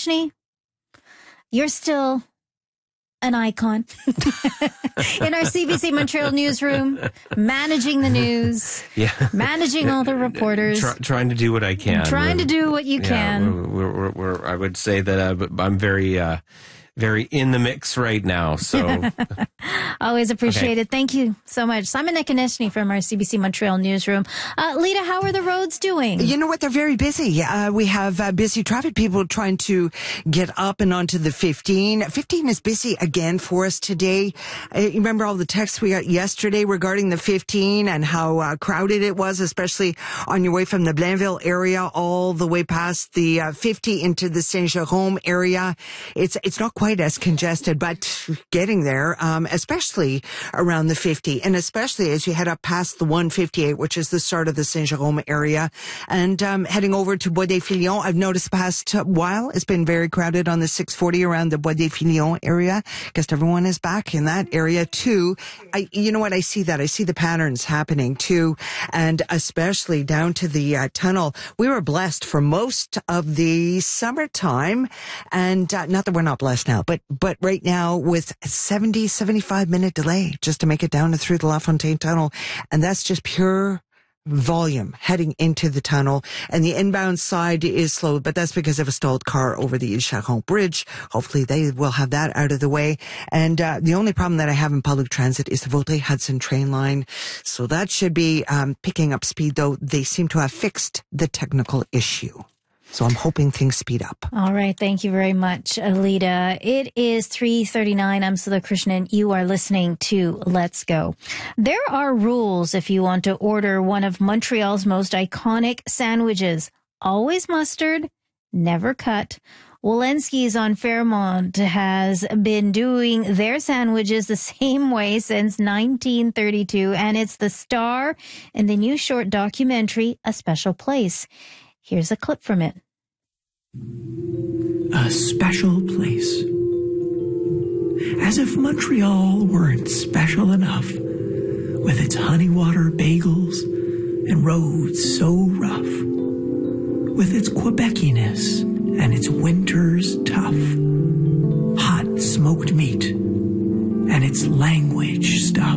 Konechny, you're still an icon in our CBC Montreal newsroom, managing the news, managing all the reporters. Trying to do what I can. Trying to do what you can. I would say that I'm very in the mix right now. So always appreciate it. Thank you so much. Simon Konechny from our CBC Montreal newsroom. Lita, how are the roads doing? You know what? They're very busy. We have busy traffic, people trying to get up and onto the 15. 15 is busy again for us today. You remember all the texts we got yesterday regarding the 15 and how crowded it was, especially on your way from the Blainville area all the way past the 50 into the Saint-Jérôme area. It's not quite as congested, but getting there, especially around the 50, and especially as you head up past the 158, which is the start of the Saint-Jérôme area, and heading over to Bois des Filions. I've noticed the past while it's been very crowded on the 640 around the Bois des Filions area. Guess everyone is back in that area too. You know what? I see that. I see the patterns happening too, and especially down to the tunnel. We were blessed for most of the summertime, and not that we're not blessed now, but right now with 75 minute delay just to make it down and through the LaFontaine Tunnel. And that's just pure volume heading into the tunnel. And the inbound side is slow, but that's because of a stalled car over the Ile Charon Bridge. Hopefully they will have that out of the way. And the only problem that I have in public transit is the Vaudreuil-Hudson train line. So that should be picking up speed, though they seem to have fixed the technical issue. So I'm hoping things speed up. All right. Thank you very much, Alita. It is 3:39. I'm Sudha Krishnan. You are listening to Let's Go. There are rules if you want to order one of Montreal's most iconic sandwiches. Always mustard, never cut. Wolenski's on Fairmont has been doing their sandwiches the same way since 1932, and it's the star in the new short documentary, A Special Place. Here's a clip from it. A special place. As if Montreal weren't special enough, with its honey water bagels and roads so rough, with its Quebeciness and its winters tough, hot smoked meat and its language stuff.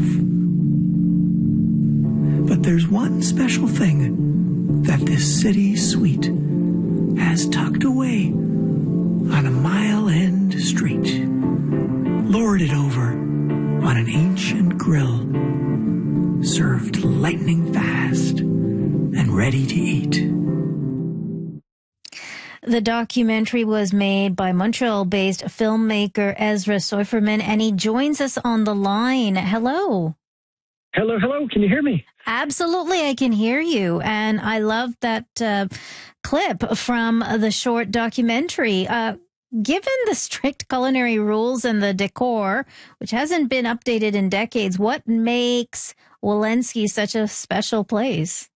But there's one special thing that this city sweet has tucked away on a mile-end street, lorded over on an ancient grill, served lightning fast and ready to eat. The documentary was made by Montreal-based filmmaker Ezra Seuferman, and he joins us on the line. Hello. Hello. Can you hear me? Absolutely, I can hear you. And I love that clip from the short documentary. Given the strict culinary rules and the decor, which hasn't been updated in decades, what makes Wolenski such a special place?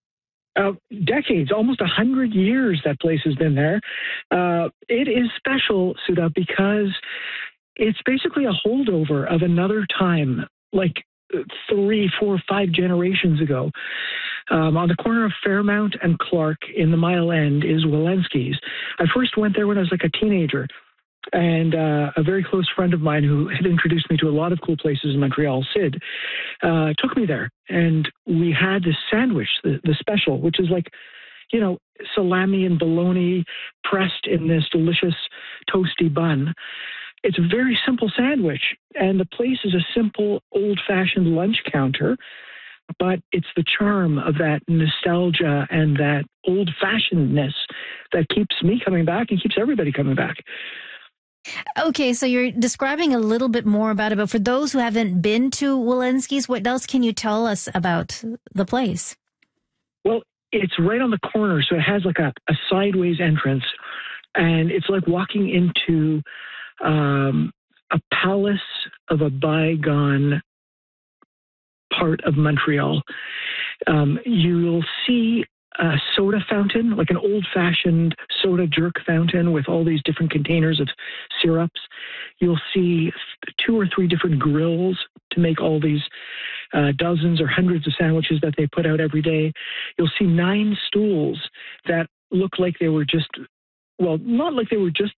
Decades, almost 100 years that place has been there. It is special, Sudha, because it's basically a holdover of another time, like 3, 4, 5 generations ago. On the corner of Fairmount and Clark in the Mile End is Wolenski's. I first went there when I was like a teenager, and a very close friend of mine who had introduced me to a lot of cool places in Montreal, Sid, took me there. And we had this sandwich, the special, which is like, you know, salami and bologna pressed in this delicious toasty bun. It's a very simple sandwich, and the place is a simple, old-fashioned lunch counter, but it's the charm of that nostalgia and that old-fashionedness that keeps me coming back and keeps everybody coming back. Okay, so you're describing a little bit more about it, but for those who haven't been to Wolenski's, what else can you tell us about the place? Well, it's right on the corner, so it has like a sideways entrance, and it's like walking into a palace of a bygone part of Montreal. You'll see a soda fountain, like an old-fashioned soda jerk fountain with all these different containers of syrups. You'll see 2 or 3 different grills to make all these dozens or hundreds of sandwiches that they put out every day. You'll see 9 stools that look like they were just, well, not like they were just